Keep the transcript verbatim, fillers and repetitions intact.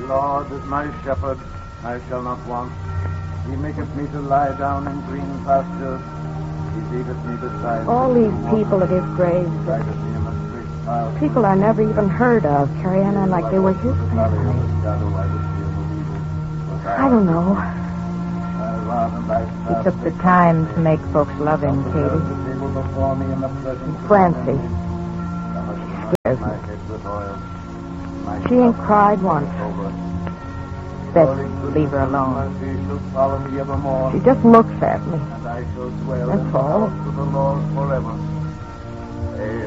Lord is my shepherd, I shall not want. He maketh me to lie down in green pastures. He leadeth me beside All these people at his grave, people I never even heard of, carry on like they were his family. I don't know. He took the time to make folks love him, Katie. And Francie. She scares me. She ain't cried once. Best leave her alone. She just looks at me. That's all.